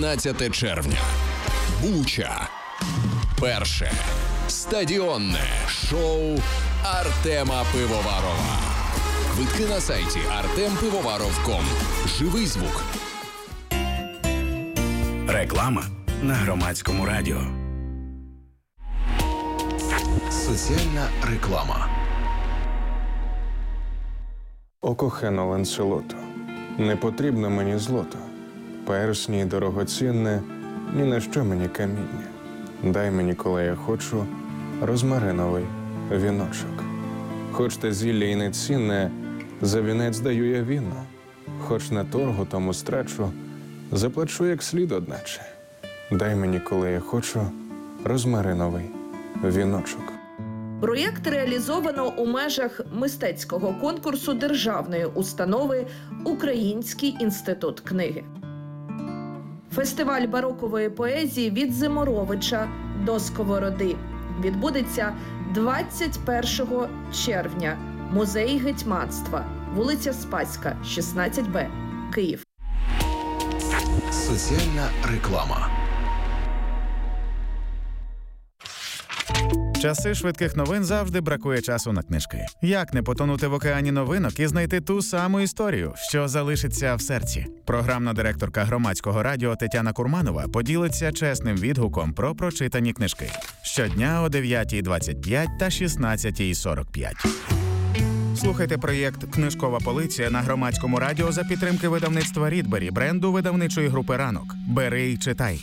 17 червня. Буча. Перше стадіонне шоу Артема Пивоварова. Квитки на сайті artempivovаров.com. Живий звук. Реклама на Громадському радіо. Соціальна реклама. О кохано Ланселото, не потрібно мені злото, персні дорогоцінне, ні на що мені каміння. Дай мені, коли я хочу, розмариновий віночок. Хоч те зілля і не цінне, за вінець даю я віно. Хоч на торгу тому страчу, заплачу як слід одначе. Дай мені, коли я хочу, розмариновий віночок. Проєкт реалізовано у межах мистецького конкурсу державної установи «Український інститут книги». Фестиваль барокової поезії «Від Зиморовича до Сковороди» відбудеться 21 червня. Музей гетьманства, вулиця Спаська, 16Б, Київ. Соціальна реклама. В часи швидких новин завжди бракує часу на книжки. Як не потонути в океані новинок і знайти ту саму історію, що залишиться в серці? Програмна директорка Громадського радіо Тетяна Курманова поділиться чесним відгуком про прочитані книжки. Щодня о 9:25 та 16:45. Слухайте проєкт «Книжкова полиця» на Громадському радіо за підтримки видавництва «Рідбері», бренду видавничої групи «Ранок». Бери й читай.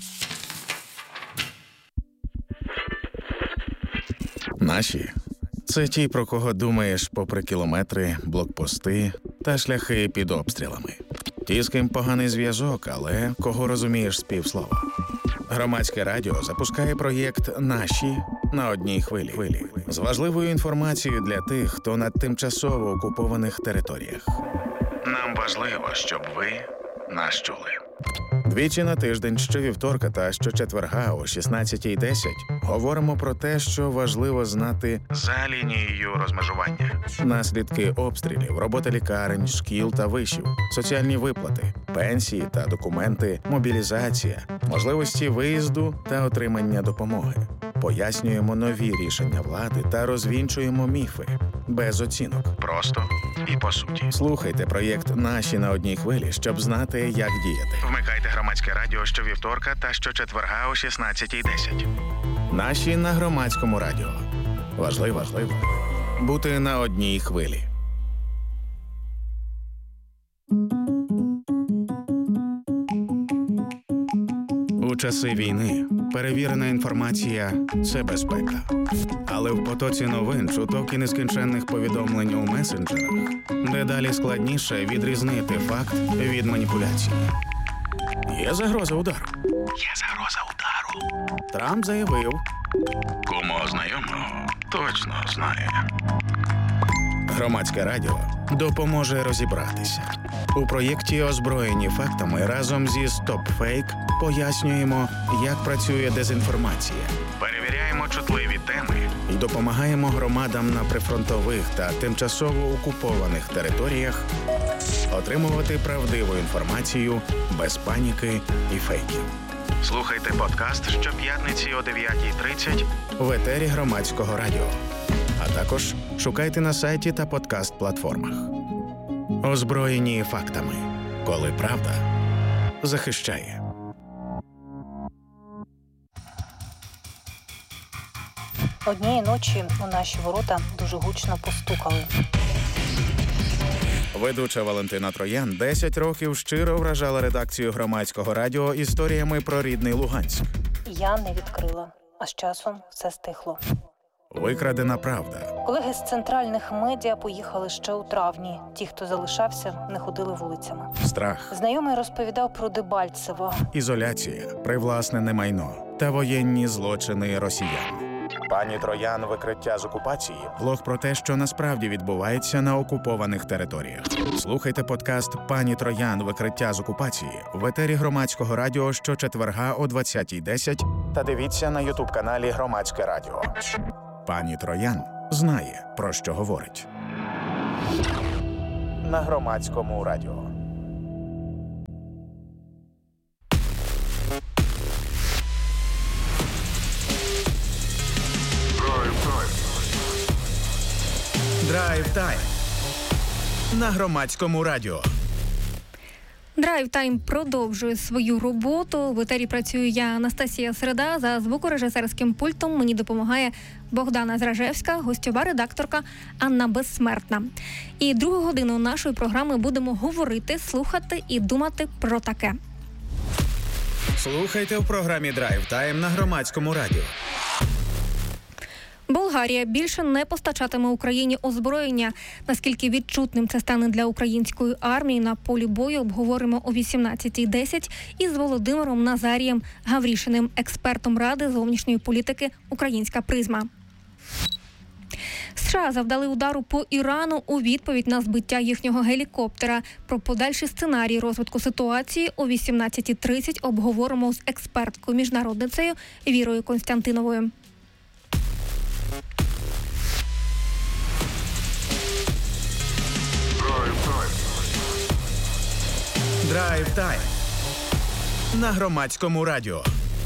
Наші – це ті, про кого думаєш попри кілометри, блокпости та шляхи під обстрілами. Ті, з ким поганий зв'язок, але кого розумієш з півслова. Громадське радіо запускає проєкт «Наші» на одній хвилі. З важливою інформацією для тих, хто на тимчасово окупованих територіях. Нам важливо, щоб ви нас чули. Двічі на тиждень, щовівторка та щочетверга о 16:10 говоримо про те, що важливо знати за лінією розмежування. Наслідки обстрілів, робота лікарень, шкіл та вишів, соціальні виплати, пенсії та документи, мобілізація, можливості виїзду та отримання допомоги. Пояснюємо нові рішення влади та розвінчуємо міфи. Без оцінок. Просто і по суті. Слухайте проєкт «Наші» на одній хвилі, щоб знати, як діяти. Вмикайте Громадське радіо щовівторка та щочетверга о 16:10. «Наші» на Громадському радіо. Важливо бути на одній хвилі. У часи війни перевірена інформація – це безпека. Але в потоці новин, чуток і нескінченних повідомлень у месенджерах дедалі складніше відрізнити факт від маніпуляції. Є загроза удару. Трамп заявив. Кому знайомого точно знає. Громадське радіо допоможе розібратися. У проєкті «Озброєні фактами» разом зі «Стоп-фейк» пояснюємо, як працює дезінформація. Перевіряємо чутливі теми і допомагаємо громадам на прифронтових та тимчасово окупованих територіях отримувати правдиву інформацію без паніки і фейків. Слухайте подкаст щоп'ятниці о 9:30 в етері Громадського радіо. А також шукайте на сайті та подкаст-платформах. Озброєні фактами. Коли правда захищає. Однієї ночі у наші ворота дуже гучно постукали. Ведуча Валентина Троян 10 років щиро вражала редакцію Громадського радіо історіями про рідний Луганськ. Я не відкрила, а з часом все стихло. Викрадена правда. Колеги з центральних медіа поїхали ще у травні. Ті, хто залишався, не ходили вулицями. Страх. Знайомий розповідав про Дебальцево. Ізоляція, привласнене майно та воєнні злочини росіян. Пані Троян «Викриття з окупації» – влог про те, що насправді відбувається на окупованих територіях. Слухайте подкаст «Пані Троян. Викриття з окупації» в етері Громадського радіо щочетверга о 20:10 та дивіться на ютуб-каналі Громадське радіо. Пані Троян знає, про що говорить. На Громадському радіо. на Громадському радіо. Драйв Тайм продовжує свою роботу. В етері працюю я, Анастасія Середа. За звукорежисерським пультом мені допомагає Богдана Зражевська, гостьова редакторка Анна Безсмертна. І другу годину нашої програми будемо говорити, слухати і думати про таке. Слухайте в програмі Драйв Тайм на Громадському радіо. Болгарія більше не постачатиме Україні озброєння. Наскільки відчутним це стане для української армії на полі бою, обговоримо о 18:10 із Володимиром Назарієм Гаврішиним, експертом Ради зовнішньої політики «Українська призма». США завдали удару по Ірану у відповідь на збиття їхнього гелікоптера. Про подальший сценарій розвитку ситуації о 18:30 обговоримо з експерткою міжнародницею Вірою Константиновою. Драйв Тайм на Громадському радіо.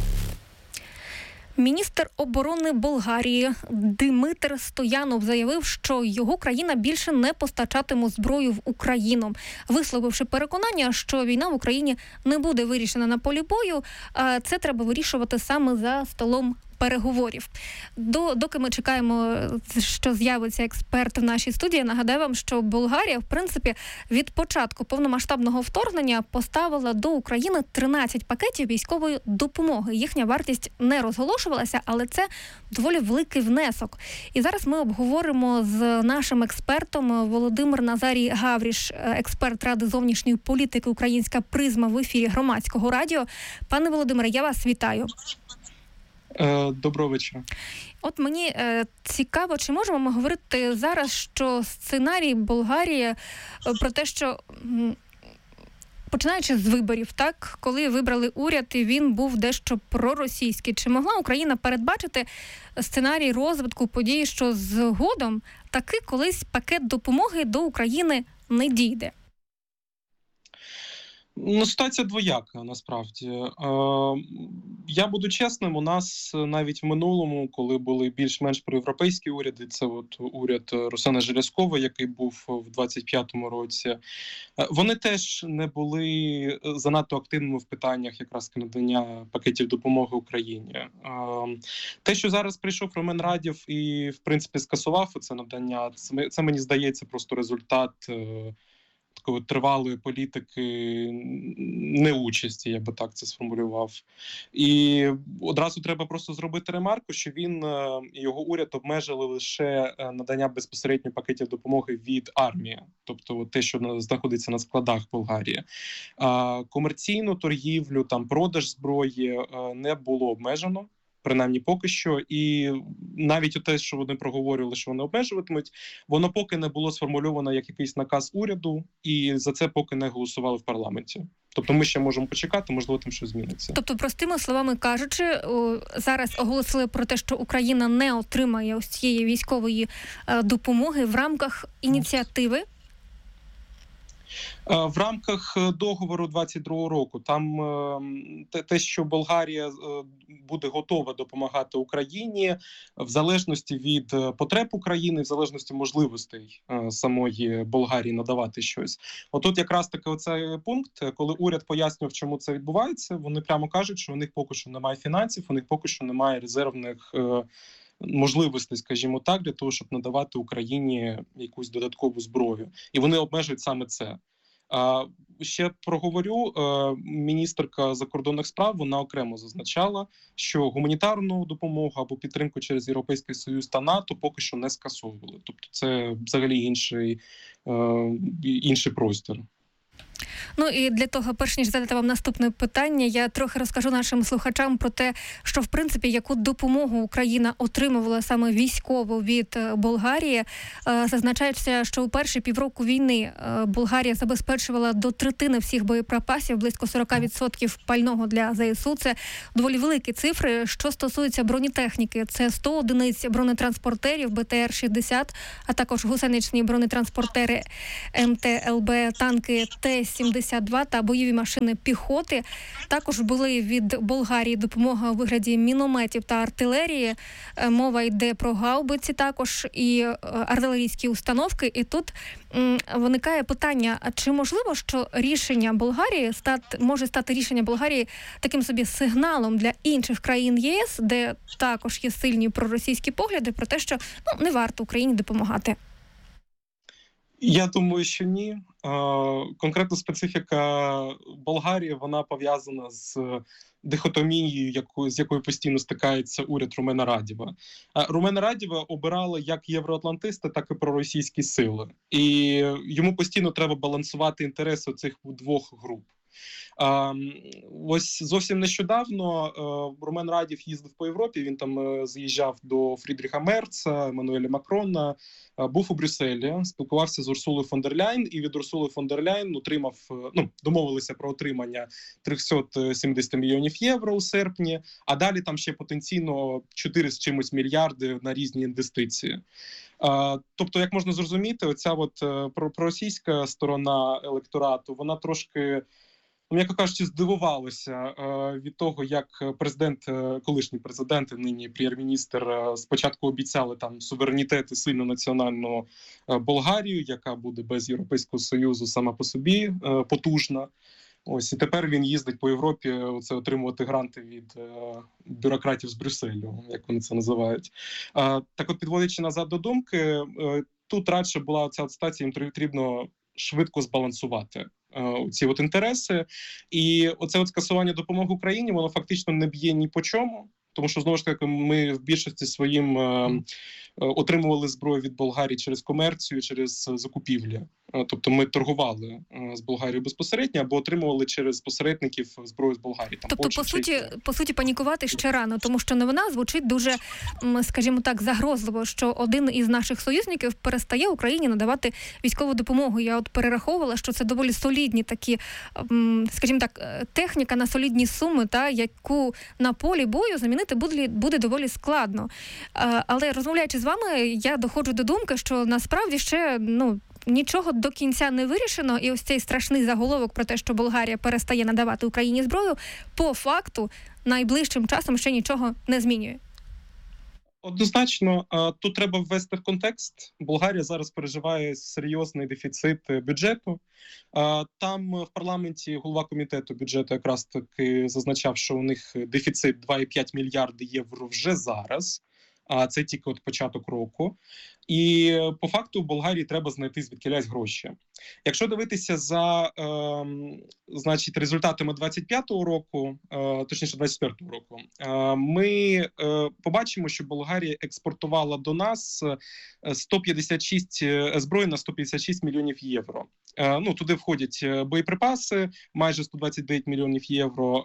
Міністр оборони Болгарії Димитр Стоянов заявив, що його країна більше не постачатиме зброю в Україну, висловивши переконання, що війна в Україні не буде вирішена на полі бою, а це треба вирішувати саме за столом переговорів. Доки ми чекаємо, що з'явиться експерт в нашій студії, нагадаю вам, що Болгарія, в принципі, від початку повномасштабного вторгнення поставила до України 13 пакетів військової допомоги. Їхня вартість не розголошувалася, але це доволі великий внесок. І зараз ми обговоримо з нашим експертом Володимир Назарій Гавріш, експерт Ради зовнішньої політики «Українська призма» в ефірі Громадського радіо. Пане Володимире, я вас вітаю. Доброго вечора. От мені цікаво, чи можемо ми говорити зараз, що сценарій Болгарії про те, що починаючи з виборів, так, коли вибрали уряд, і він був дещо проросійський, чи могла Україна передбачити сценарій розвитку подій, що згодом таки колись пакет допомоги до України не дійде? Ситуація двояка, насправді. Я буду чесним, у нас навіть в минулому, коли були більш-менш проєвропейські уряди, це от уряд Руслана Желязкова, який був в 25-му році, вони теж не були занадто активними в питаннях якраз надання пакетів допомоги Україні. Те, що зараз прийшов Ромен Радєв і, в принципі, скасував це надання, це мені здається просто результат такої тривалої політики неучасті, я би так це сформулював. І одразу треба просто зробити ремарку, що він і його уряд обмежили лише надання безпосередньо пакетів допомоги від армії, тобто те, що знаходиться на складах Болгарії. Комерційну торгівлю, там продаж зброї не було обмежено. Принаймні поки що, і навіть те, що вони проговорювали, що вони обмежуватимуть, воно поки не було сформульовано як якийсь наказ уряду, і за це поки не голосували в парламенті. Тобто ми ще можемо почекати, можливо, там щось зміниться. Тобто, простими словами кажучи, зараз оголосили про те, що Україна не отримає ось цієї військової допомоги в рамках ініціативи? В рамках договору 22-го року, там те, що Болгарія буде готова допомагати Україні в залежності від потреб України, в залежності можливостей самої Болгарії надавати щось. Отут якраз таки оцей пункт, коли уряд пояснював, чому це відбувається, вони прямо кажуть, що у них поки що немає фінансів, у них поки що немає резервних можливостей, скажімо так, для того, щоб надавати Україні якусь додаткову зброю. І вони обмежують саме це. Ще проговорю, міністерка закордонних справ, вона окремо зазначала, що гуманітарну допомогу або підтримку через Європейський Союз та НАТО поки що не скасовували. Тобто це взагалі інший простір. Ну і для того, перш ніж задати вам наступне питання, я трохи розкажу нашим слухачам про те, що, в принципі, яку допомогу Україна отримувала саме військову від Болгарії. Зазначається, що у перші півроку війни Болгарія забезпечувала до третини всіх боєприпасів, близько 40% пального для ЗСУ. Це доволі великі цифри. Що стосується бронетехніки, це 100 одиниць бронетранспортерів БТР-60, а також гусеничні бронетранспортери МТ-ЛБ, танки Т-70, Ту-72 та бойові машини піхоти. Також були від Болгарії допомога у вигляді мінометів та артилерії. Мова йде про гаубиці також і артилерійські установки. І тут виникає питання, а чи можливо, що рішення Болгарії може стати рішення Болгарії таким собі сигналом для інших країн ЄС, де також є сильні проросійські погляди про те, що не варто Україні допомагати? Я думаю, що ні. Конкретно специфіка Болгарії, вона пов'язана з дихотомією, з якою постійно стикається уряд Румена Радєва. Румена Радєва обирали як євроатлантисти, так і проросійські сили. І йому постійно треба балансувати інтереси цих двох груп. Ось зовсім нещодавно Румен Радєв їздив по Європі, він там заїжджав до Фрідріха Мерца, Еммануеля Макрона, був у Брюсселі, спілкувався з Урсулою фон дер Ляйн, і від Урсули фон дер Ляйн домовилися про отримання 370 мільйонів євро у серпні, а далі там ще потенційно 4 з чимось мільярди на різні інвестиції. Тобто, як можна зрозуміти, оця проросійська сторона електорату, вона трошки, м'яко кажучи, здивувалося від того, як колишній президент, нині прем'єр-міністр, спочатку обіцяли там суверенітет і сильну національну Болгарію, яка буде без Європейського Союзу сама по собі потужна. Ось, і тепер він їздить по Європі отримувати гранти від бюрократів з Брюсселю, як вони це називають. Так от, підводячи назад до думки, тут радше була ця ситуація, їм потрібно швидко збалансувати ці інтереси. І оце скасування допомоги Україні, воно фактично не б'є ні по чому, тому що, знову ж таки, ми в більшості своїм отримували зброю від Болгарії через комерцію, через закупівлі. Тобто ми торгували з Болгарією безпосередньо або отримували через посередників зброю з Болгарії. Там, тобто, по суті, панікувати ще рано, тому що новина звучить дуже, скажімо так, загрозливо, що один із наших союзників перестає Україні надавати військову допомогу. Я перераховувала, що це доволі солідні такі, скажімо так, техніка на солідні суми, яку на полі бою замінити буде доволі складно. Але розмовляючи з вами, я доходжу до думки, що насправді ще, нічого до кінця не вирішено, і ось цей страшний заголовок про те, що Болгарія перестає надавати Україні зброю, по факту найближчим часом ще нічого не змінює. Однозначно, тут треба ввести в контекст. Болгарія зараз переживає серйозний дефіцит бюджету. Там в парламенті голова комітету бюджету якраз таки зазначав, що у них дефіцит 2,5 мільярди євро вже зараз. А це тільки початок року. І по факту Болгарії треба знайти звідкілясь гроші. Якщо дивитися за результатами 25-го року, точніше 24-го року, ми побачимо, що Болгарія експортувала до нас 156 зброї на 156 мільйонів євро. Туди входять боєприпаси, майже 129 мільйонів євро,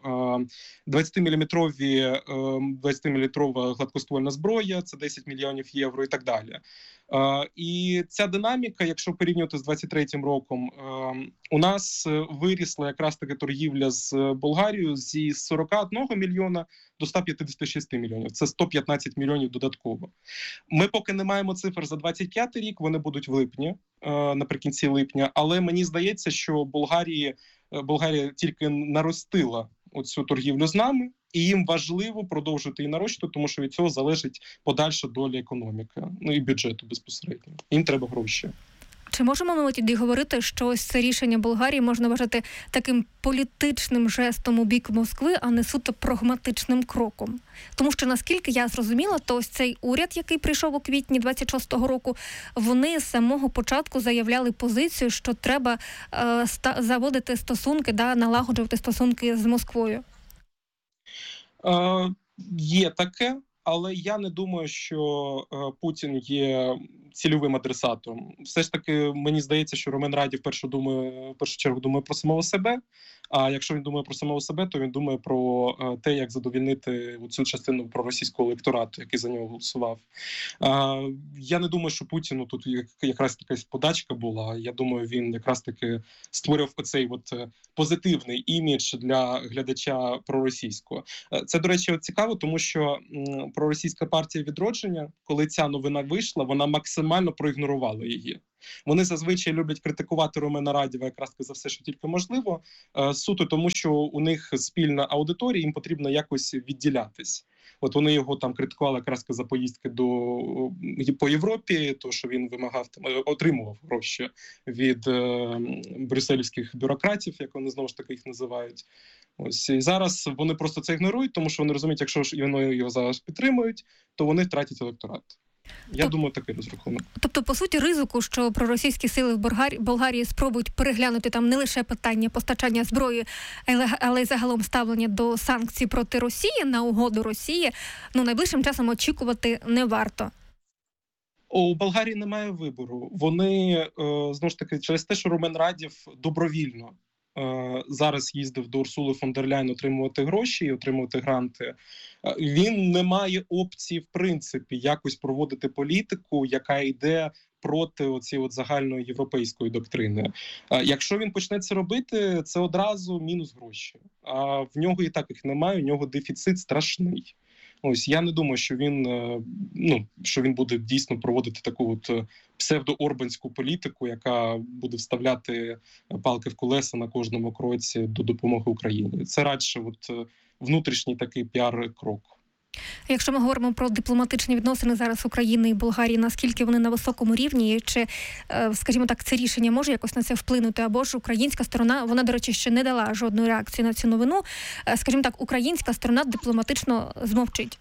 20-мм гладкоствольна зброя, це 10 мільйонів євро і так далі. І ця динаміка, якщо порівнювати з 23-м роком, у нас вирісла якраз таки торгівля з Болгарією зі 41 мільйона до 156 мільйонів. Це 115 мільйонів додатково. Ми поки не маємо цифр за 25-й рік, вони будуть в липні, наприкінці липня, але мені здається, що Болгарія тільки наростила оцю торгівлю з нами, і їм важливо продовжити її нарощувати, тому що від цього залежить подальша доля економіки, і бюджету безпосередньо. Їм треба гроші. Чи можемо ми тоді говорити, що ось це рішення Болгарії можна вважати таким політичним жестом у бік Москви, а не суто прагматичним кроком? Тому що, наскільки я зрозуміла, то ось цей уряд, який прийшов у квітні 26-го року, вони з самого початку заявляли позицію, що треба заводити стосунки, налагоджувати стосунки з Москвою. Є таке. Але я не думаю, що Путін є цільовим адресатом. Все ж таки, мені здається, що Румен Радєв в першу чергу думає про самого себе, а якщо він думає про самого себе, то він думає про те, як задовільнити цю частину проросійського електорату, який за нього голосував. Я не думаю, що Путіну тут якраз якась подачка була. Я думаю, він якраз таки створював оцей позитивний імідж для глядача проросійського. Це, до речі, цікаво, тому що проросійська партія «Відродження», коли ця новина вийшла, вона максимально проігнорувала її. Вони зазвичай люблять критикувати Ромена Радєва якраз за все, що тільки можливо, суто тому, що у них спільна аудиторія, їм потрібно якось відділятись. От вони його там критикували якраз за поїздки по Європі, то що він вимагав отримував гроші від брюсселівських бюрократів, як вони знову ж таки їх називають. Ось і зараз вони просто це ігнорують, тому що вони розуміють, якщо ж вони його зараз підтримують, то вони втратять електорат. Я думаю, такий розрахунок. Тобто, по суті, ризику, що проросійські сили в Болгарії спробують переглянути там не лише питання постачання зброї, але й загалом ставлення до санкцій проти Росії на угоду Росії, найближчим часом очікувати не варто. У Болгарії немає вибору. Вони, знову ж таки, через те, що Ромен Радєв добровільно зараз їздив до Урсули фон дер Ляйн отримувати гроші і отримувати гранти, він не має опції, в принципі, якось проводити політику, яка йде проти оцієї загальної європейської доктрини. Якщо він почне це робити, це одразу мінус гроші. А в нього і так їх немає, у нього дефіцит страшний. Ось я не думаю, що він буде дійсно проводити таку псевдоорбанську політику, яка буде вставляти палки в колеса на кожному кроці до допомоги Україні. Це радше внутрішній такий піар-крок. Якщо ми говоримо про дипломатичні відносини зараз України і Болгарії, наскільки вони на високому рівні, чи, скажімо так, це рішення може якось на це вплинути, або ж українська сторона, вона, до речі, ще не дала жодної реакції на цю новину, скажімо так, українська сторона дипломатично змовчить?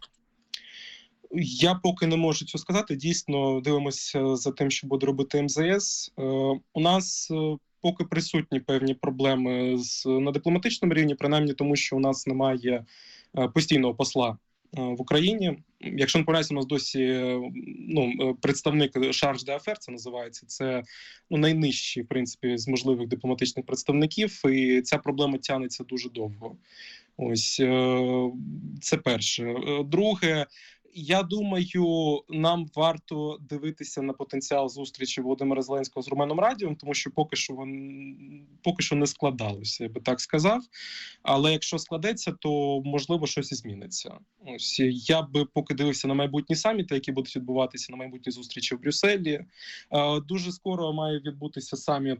Я поки не можу цього сказати. Дійсно, дивимося за тим, що буде робити МЗС. У нас поки присутні певні проблеми на дипломатичному рівні, принаймні тому, що у нас немає постійного посла в Україні. Якщо не помиляюся, у нас досі представник Шарж де Афер, це називається, це найнижчий, в принципі, з можливих дипломатичних представників, і ця проблема тягнеться дуже довго. Ось, це перше. Друге, я думаю, нам варто дивитися на потенціал зустрічі Володимира Зеленського з Роменом Радєвим, тому що поки що не складалося, я би так сказав. Але якщо складеться, то, можливо, щось і зміниться. Ось, я би поки дивився на майбутні саміти, які будуть відбуватися на майбутні зустрічі в Брюсселі. Дуже скоро має відбутися саміт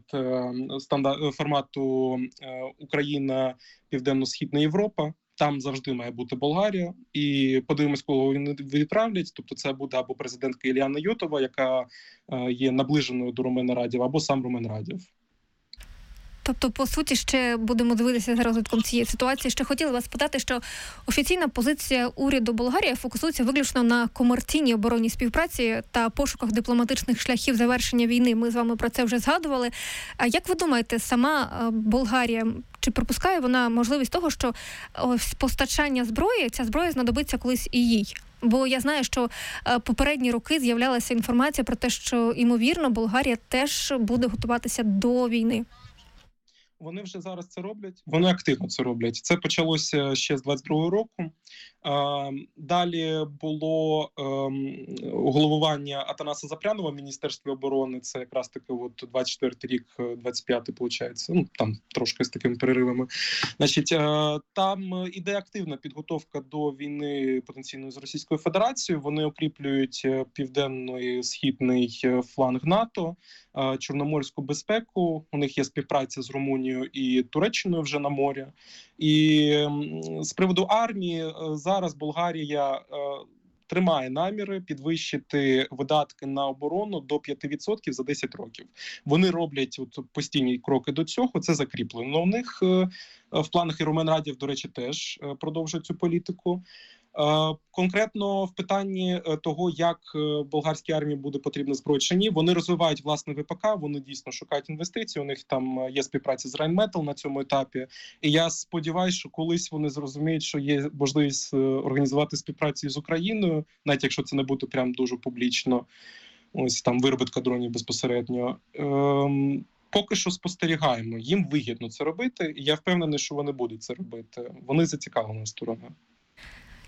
формату Україна, Південно-Східна Європа. Там завжди має бути Болгарія, і подивимось, кого вони відправлять. Тобто це буде або президентка Ілляна Йотова, яка є наближеною до Ромена Радєва, або сам Ромен Радєв. Тобто, по суті, ще будемо дивитися за розвитком цієї ситуації. Ще хотіла вас питати, що офіційна позиція уряду Болгарії фокусується виключно на комерційній оборонній співпраці та пошуках дипломатичних шляхів завершення війни. Ми з вами про це вже згадували. А як ви думаєте, сама Болгарія, чи пропускає вона можливість того, що постачання зброї, ця зброя знадобиться колись і їй? Бо я знаю, що попередні роки з'являлася інформація про те, що, ймовірно, Болгарія теж буде готуватися до війни. Вони вже зараз це роблять, вони активно це роблять. Це почалося ще з 22-го року. Далі було головування Атанаса Запрянова в Міністерстві оборони. Це якраз таки 24-й рік, 25-й, виходить. Там трошки з такими переривами. Значить, там іде активна підготовка до війни потенційної з Російською Федерацією. Вони укріплюють південний східний фланг НАТО, чорноморську безпеку. У них є співпраця з Румунією і Туреччиною вже на морі. І з приводу армії зараз Болгарія тримає наміри підвищити видатки на оборону до 5% за 10 років. Вони роблять постійні кроки до цього, це закріплено у них. В планах і Ромен Радєв, до речі, теж продовжує цю політику. Конкретно в питанні того, як болгарській армії буде потрібна зброя чи ні, вони розвивають власне ВПК, вони дійсно шукають інвестиції, у них там є співпраця з Rheinmetall на цьому етапі. І я сподіваюся, що колись вони зрозуміють, що є можливість організувати співпрацю з Україною, навіть якщо це не буде прям дуже публічно, ось там виробітка дронів безпосередньо. Поки що спостерігаємо, їм вигідно це робити, і я впевнений, що вони будуть це робити. Вони зацікавлена сторона.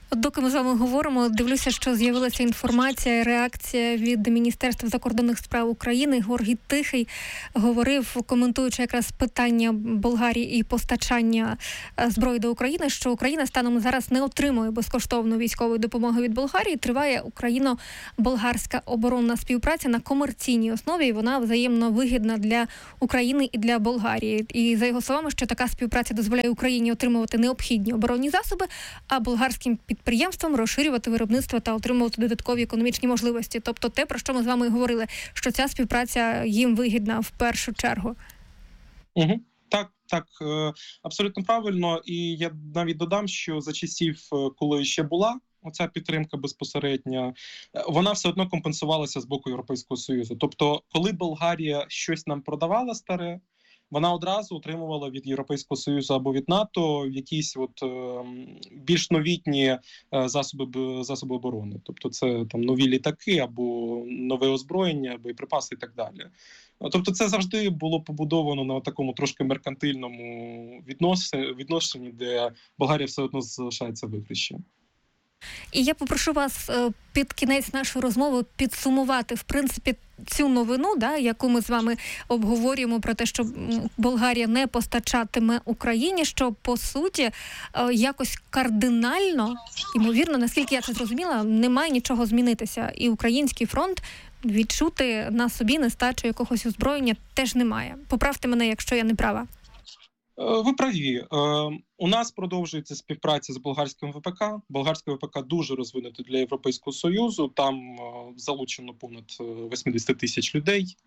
Доки ми з вами говоримо, дивлюся, що з'явилася інформація, реакція від Міністерства закордонних справ України. Георгій Тихий говорив, коментуючи якраз питання Болгарії і постачання зброї до України, що Україна станом зараз не отримує безкоштовної військової допомоги від Болгарії. Триває україно-болгарська оборонна співпраця на комерційній основі, і вона взаємно вигідна для України і для Болгарії. І за його словами, що така співпраця дозволяє Україні отримувати необхідні оборонні засоби, а болгарським підприємствам розширювати виробництво та отримувати додаткові економічні можливості. Тобто те, про що ми з вами говорили, що ця співпраця їм вигідна в першу чергу. Угу. Так, абсолютно правильно. І я навіть додам, що за часів, коли ще була оця підтримка безпосередня, вона все одно компенсувалася з боку Європейського Союзу. Тобто, коли Болгарія щось нам продавала старе, вона одразу отримувала від Європейського Союзу або від НАТО якісь більш новітні засоби оборони. Тобто це там нові літаки або нове озброєння, боєприпаси і так далі. Тобто це завжди було побудовано на такому трошки меркантильному відношенні, де Болгарія все одно залишається виграші. І я попрошу вас під кінець нашої розмови підсумувати, в принципі, цю новину, яку ми з вами обговорюємо, про те, що Болгарія не постачатиме Україні, що, по суті, якось кардинально, ймовірно, наскільки я це зрозуміла, не має нічого змінитися. І український фронт відчути на собі нестачу якогось озброєння теж немає. Поправте мене, якщо я не права. Ви праві. У нас продовжується співпраця з болгарським ВПК. Болгарське ВПК дуже розвинуте для Європейського Союзу. Там залучено понад 80 тисяч людей.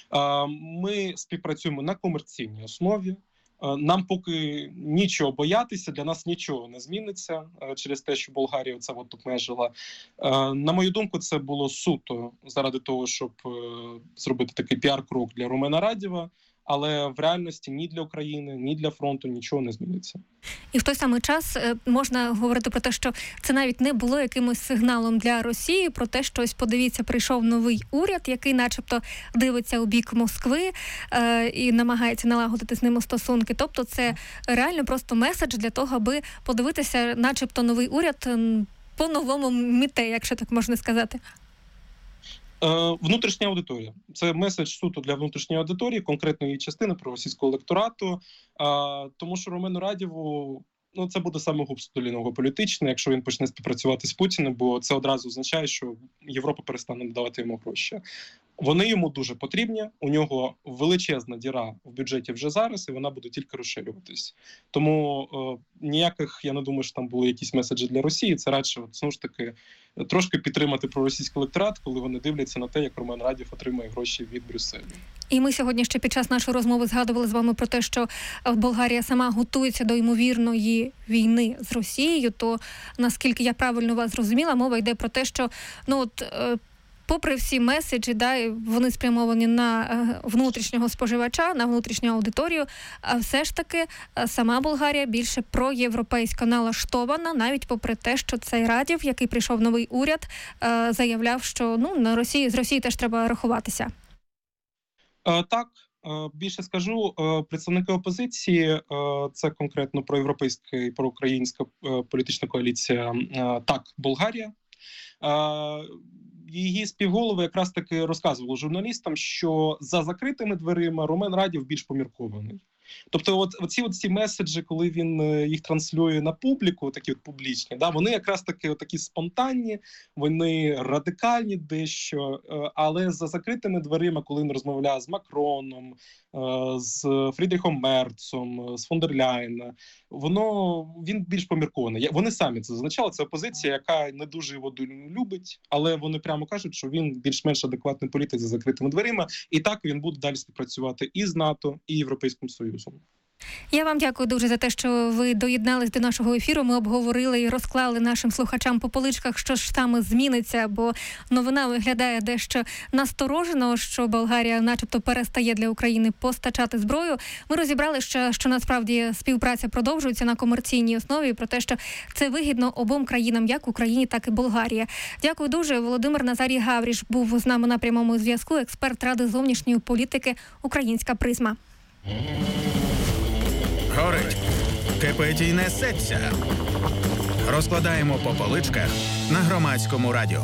Ми співпрацюємо на комерційній основі. Нам поки нічого боятися, для нас нічого не зміниться через те, що Болгарія це обмежила. На мою думку, це було суто заради того, щоб зробити такий піар-крок для Румена Радєва. Але в реальності ні для України, ні для фронту нічого не зміниться. І в той самий час можна говорити про те, що це навіть не було якимось сигналом для Росії, про те, що ось подивіться, прийшов новий уряд, який начебто дивиться у бік Москви і намагається налагодити з ними стосунки. Тобто це реально просто меседж для того, аби подивитися, начебто новий уряд по-новому міте, якщо так можна сказати. Внутрішня аудиторія. Це меседж суто для внутрішньої аудиторії, конкретної частини проросійського електорату, тому що Румену Радєву це буде самогубство для нього політичне, якщо він почне співпрацювати з Путіним, бо це одразу означає, що Європа перестане надавати йому гроші. Вони йому дуже потрібні, у нього величезна діра в бюджеті вже зараз, і вона буде тільки розширюватись. Тому ніяких, я не думаю, що там були якісь меседжі для Росії, це радше, знову ж таки, трошки підтримати проросійський електорат, коли вони дивляться на те, як Румен Радєв отримує гроші від Брюсселю. І ми сьогодні ще під час нашої розмови згадували з вами про те, що Болгарія сама готується до ймовірної війни з Росією, то наскільки я правильно вас зрозуміла, мова йде про те, що попри всі меседжі, вони спрямовані на внутрішнього споживача, на внутрішню аудиторію, а все ж таки сама Болгарія більше проєвропейсько налаштована, навіть попри те, що цей Радєв, який прийшов новий уряд, заявляв, що з Росією теж треба рахуватися. Так, більше скажу, представники опозиції, це конкретно проєвропейська і проукраїнська політична коаліція «Так, Болгарія», її співголови якраз таки розказували журналістам, що за закритими дверима Румен Радєв більш поміркований. Тобто оці меседжі, коли він їх транслює на публіку, такі публічні, вони якраз такі спонтанні, вони радикальні дещо, але за закритими дверима, коли він розмовляє з Макроном, з Фрідріхом Мерцом, з фон дер Ляєн, він більш поміркований. Вони самі це зазначали, це опозиція, яка не дуже його любить, але вони прямо кажуть, що він більш-менш адекватний політик за закритими дверима, і так він буде далі співпрацювати і з НАТО, і Європейським Союзом. Я вам дякую дуже за те, що ви доєднались до нашого ефіру. Ми обговорили і розклали нашим слухачам по поличках, що ж саме зміниться, бо новина виглядає дещо насторожено, що Болгарія начебто перестає для України постачати зброю. Ми розібрали, що насправді співпраця продовжується на комерційній основі, про те, що це вигідно обом країнам, як Україні, так і Болгарії. Дякую дуже. Володимир Назарій Гавріш був з нами на прямому зв'язку, експерт Ради зовнішньої політики «Українська призма». Горить. Кипить і несеться. Розкладаємо по поличках на Громадському радіо.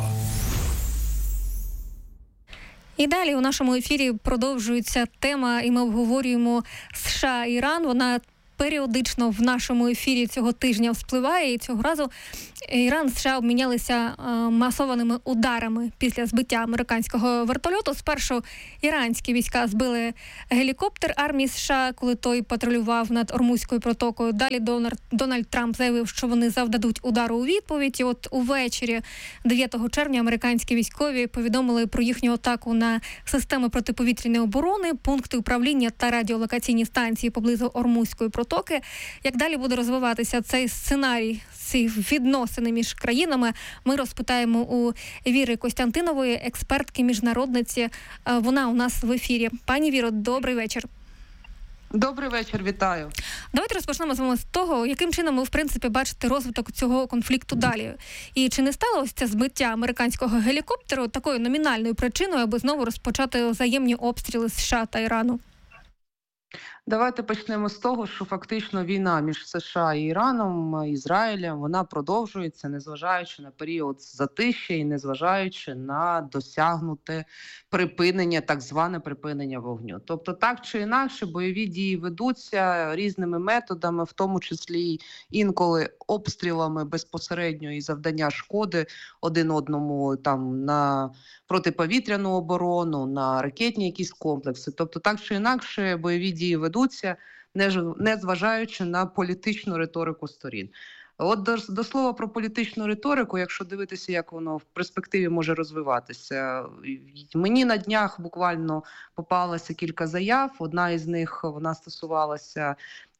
І далі у нашому ефірі продовжується тема, і ми обговорюємо США і Іран. Вона періодично в нашому ефірі цього тижня вспливає, і цього разу Іран і США обмінялися масованими ударами після збиття американського вертольоту. Спершу іранські війська збили гелікоптер армії США, коли той патрулював над Ормузькою протокою. Далі Дональд Трамп заявив, що вони завдадуть удару у відповідь. І от увечері 9 червня американські військові повідомили про їхню атаку на системи протиповітряної оборони, пункти управління та радіолокаційні станції поблизу Ормузької протоки. Як далі буде розвиватися цей сценарій, ці відносини між країнами, ми розпитаємо у Віри Костянтинової, експертки-міжнародниці. Вона у нас в ефірі. Пані Віро, добрий вечір. Добрий вечір, вітаю. Давайте розпочнемо з вами з того, яким чином ви, в принципі, бачите розвиток цього конфлікту далі. І чи не стало ось це збиття американського гелікоптеру такою номінальною причиною, аби знову розпочати взаємні обстріли США та Ірану? Давайте почнемо з того, що фактично війна між США і Іраном, Ізраїлем, вона продовжується, незважаючи на період затища і незважаючи на досягнуте припинення, так зване припинення вогню. Тобто так чи інакше бойові дії ведуться різними методами, в тому числі інколи обстрілами безпосередньо і завдання шкоди один одному там на протиповітряну оборону, на ракетні якісь комплекси. Тобто так чи інакше бойові дії ведуться, незважаючи на політичну риторику сторін. От до слова про політичну риторику, якщо дивитися, як воно в перспективі може розвиватися. Мені на днях буквально попалося кілька заяв. Одна із них, вона стосувалася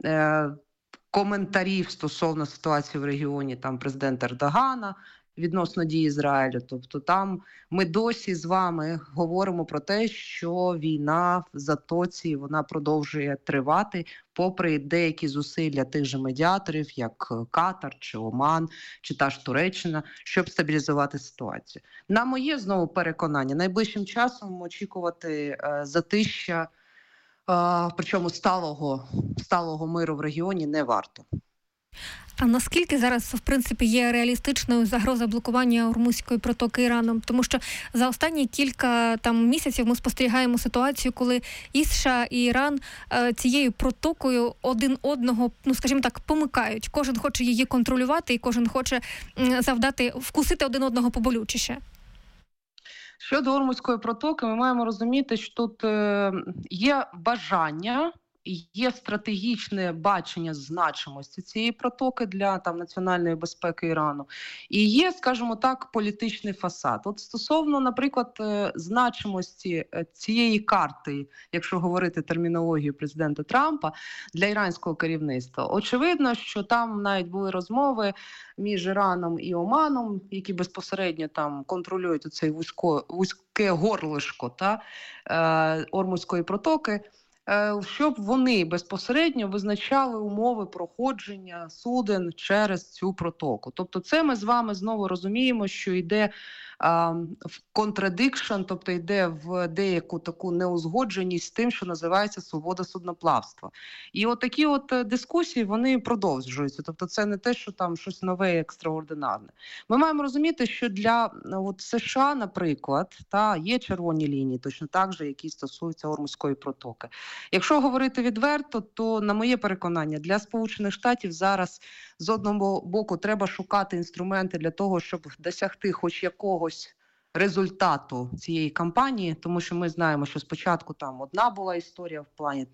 коментарів стосовно ситуації в регіоні там президента Ердогана відносно дій Ізраїлю. Тобто там ми досі з вами говоримо про те, що війна в Затоці, вона продовжує тривати, попри деякі зусилля тих же медіаторів, як Катар чи Оман, чи та ж Туреччина, щоб стабілізувати ситуацію. На моє, знову, переконання, найближчим часом очікувати затища, причому сталого миру в регіоні не варто. А наскільки зараз, в принципі, є реалістичною загроза блокування Ормузької протоки Іраном? Тому що за останні кілька місяців ми спостерігаємо ситуацію, коли і США, і Іран цією протокою один одного, скажімо так, помикають. Кожен хоче її контролювати і кожен хоче вкусити один одного поболючіше. Щодо Ормузької протоки, ми маємо розуміти, що тут є бажання, є стратегічне бачення значимості цієї протоки для національної безпеки Ірану. І є, скажімо так, політичний фасад. От стосовно, наприклад, значимості цієї карти, якщо говорити термінологією президента Трампа, для іранського керівництва, очевидно, що там навіть були розмови між Іраном і Оманом, які безпосередньо там контролюють оцей вузьке горлишко Ормузької протоки, щоб вони безпосередньо визначали умови проходження суден через цю протоку. Тобто це ми з вами знову розуміємо, що йде в contradiction, тобто йде в деяку таку неузгодженість з тим, що називається свобода судноплавства. І от такі дискусії, вони продовжуються. Тобто це не те, що там щось нове і екстраординарне. Ми маємо розуміти, що для США, наприклад, є червоні лінії, точно так же, які стосуються Ормузької протоки. Якщо говорити відверто, то, на моє переконання, для Сполучених Штатів зараз з одного боку треба шукати інструменти для того, щоб досягти хоч якогось результату цієї кампанії, тому що ми знаємо, що спочатку там одна була історія в плані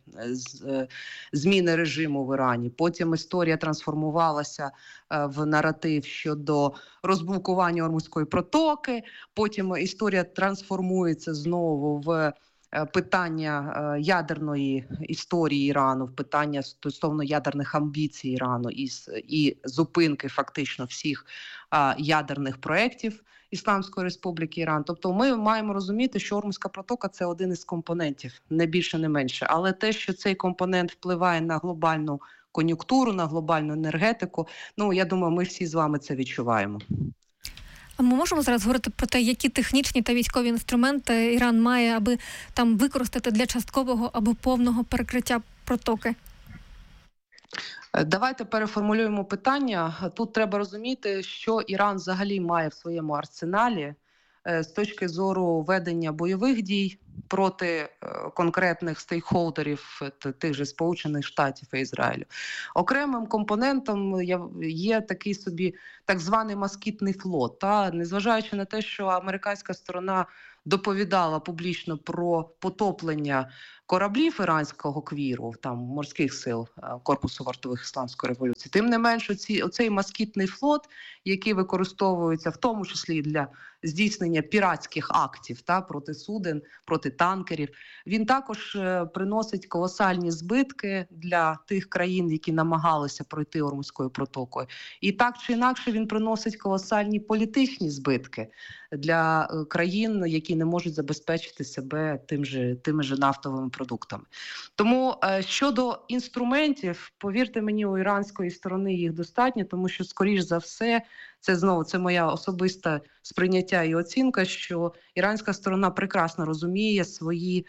зміни режиму в Ірані, потім історія трансформувалася в наратив щодо розблокування Ормузької протоки, потім історія трансформується знову в питання ядерної історії Ірану, в питання стосовно ядерних амбіцій Ірану і зупинки фактично всіх ядерних проєктів Ісламської Республіки Іран. Тобто ми маємо розуміти, що Ормузька протока – це один із компонентів, не більше, не менше. Але те, що цей компонент впливає на глобальну кон'юнктуру, на глобальну енергетику, я думаю, ми всі з вами це відчуваємо. Ми можемо зараз говорити про те, які технічні та військові інструменти Іран має, аби використати для часткового або повного перекриття протоки? Давайте переформулюємо питання. Тут треба розуміти, що Іран взагалі має в своєму арсеналі з точки зору ведення бойових дій проти конкретних стейкхолдерів тих же Сполучених Штатів і Ізраїлю. Окремим компонентом є такий собі так званий москітний флот. Незважаючи на те, що американська сторона доповідала публічно про потоплення кораблів іранського квіру, там морських сил Корпусу вартових Ісламської революції. Тим не менш, оцей москітний флот, який використовується в тому числі для здійснення піратських актів проти суден, проти танкерів, він також приносить колосальні збитки для тих країн, які намагалися пройти Ормузькою протокою. І так чи інакше він приносить колосальні політичні збитки для країн, які не можуть забезпечити себе тими же нафтовими продуктами. Тому щодо інструментів, повірте мені, у іранської сторони їх достатньо, тому що, скоріш за все, це моя особиста сприйняття і оцінка, що іранська сторона прекрасно розуміє свої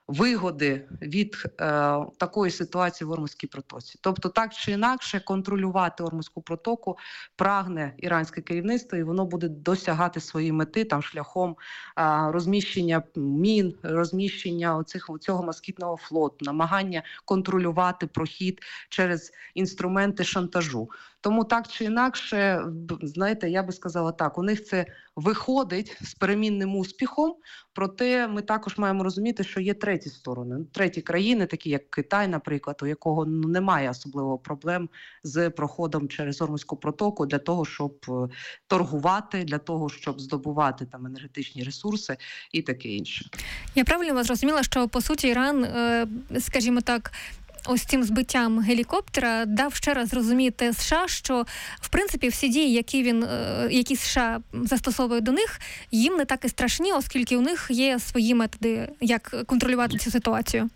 вигоди від такої ситуації в Ормузькій протоці. Тобто, так чи інакше, контролювати Ормузьку протоку прагне іранське керівництво, і воно буде досягати своєї мети шляхом розміщення мін, розміщення цього москітного флоту, намагання контролювати прохід через інструменти шантажу. Тому так чи інакше, знаєте, я би сказала так, у них це виходить з перемінним успіхом, проте ми також маємо розуміти, що є треті сторони, треті країни, такі як Китай, наприклад, у якого немає особливо проблем з проходом через Ормузьку протоку для того, щоб торгувати, для того, щоб здобувати енергетичні ресурси і таке інше. Я правильно вас зрозуміла, що по суті Іран, скажімо так, ось цим збиттям гелікоптера дав ще раз зрозуміти США, що в принципі всі дії, які США застосовують до них, їм не так і страшні, оскільки у них є свої методи, як контролювати цю ситуацію.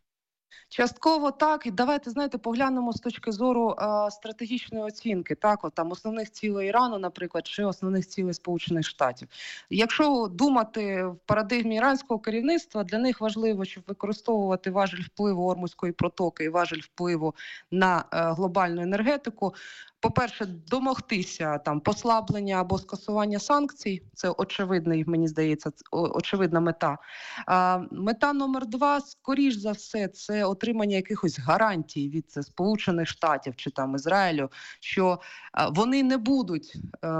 Частково так. І давайте, знаєте, поглянемо з точки зору стратегічної оцінки, основних цілей Ірану, наприклад, чи основних цілей Сполучених Штатів. Якщо думати в парадигмі іранського керівництва, для них важливо, щоб використовувати важіль впливу Ормузької протоки і важіль впливу на глобальну енергетику. По-перше, домогтися послаблення або скасування санкцій. Це очевидний, мені здається, очевидна мета. Мета номер 2, скоріш за все, це отримання якихось гарантій від Сполучених Штатів чи Ізраїлю, що вони не будуть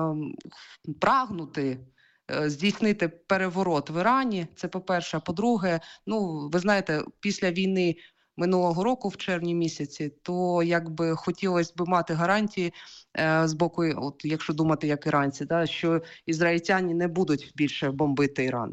прагнути здійснити переворот в Ірані. Це по-перше. А по-друге, ви знаєте, після війни минулого року, в червні місяці, то хотілося б мати гарантії з боку, якщо думати як іранці, що ізраїльтяни не будуть більше бомбити Іран.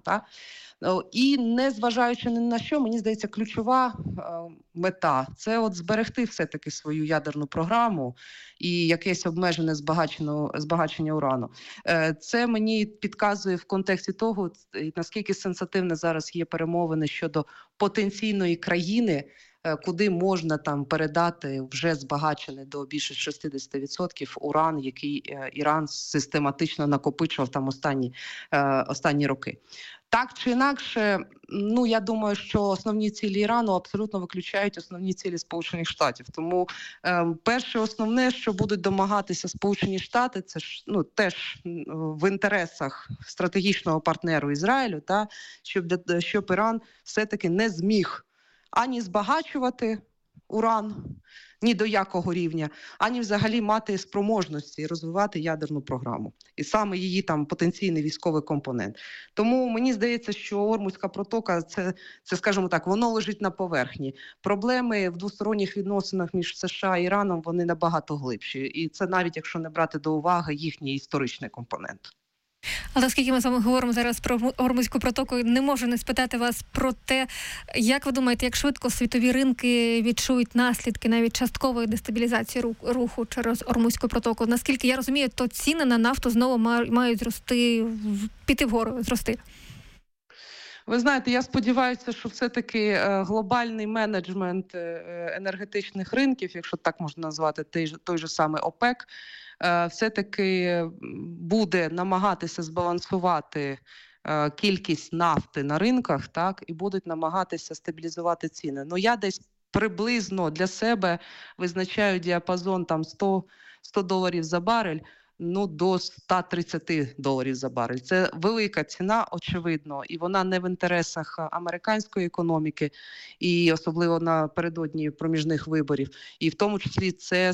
І незважаючи ні на що, мені здається, ключова мета – це зберегти все-таки свою ядерну програму і якесь обмежене збагачення урану. Це мені підказує в контексті того, наскільки сенситивне зараз є перемовини щодо потенційної країни, куди можна передати вже збагачений до більше 60% уран, який Іран систематично накопичував останні роки. Так чи інакше, я думаю, що основні цілі Ірану абсолютно виключають основні цілі Сполучених Штатів. Тому перше основне, що будуть домагатися Сполучені Штати, це ж теж в інтересах стратегічного партнеру Ізраїлю, щоб Іран все-таки не зміг ані збагачувати уран, ні до якого рівня, ані взагалі мати спроможності і розвивати ядерну програму. І саме її потенційний військовий компонент. Тому мені здається, що Ормузька протока, це, скажімо так, воно лежить на поверхні. Проблеми в двосторонніх відносинах між США і Іраном, вони набагато глибші. І це навіть, якщо не брати до уваги їхній історичний компонент. Але оскільки ми з вами говоримо зараз про Ормузьку протоку, не можу не спитати вас про те, як ви думаєте, як швидко світові ринки відчують наслідки навіть часткової дестабілізації руху через Ормузьку протоку? Наскільки я розумію, то ціни на нафту знову мають піти вгору, зрости. Ви знаєте, я сподіваюся, що все-таки глобальний менеджмент енергетичних ринків, якщо так можна назвати, той же самий ОПЕК, все-таки буде намагатися збалансувати кількість нафти на ринках, і будуть намагатися стабілізувати ціни. Я десь приблизно для себе визначаю діапазон там $100 за барель, до $130 за барель. Це велика ціна, очевидно, і вона не в інтересах американської економіки, і особливо напередодні проміжних виборів. І в тому числі це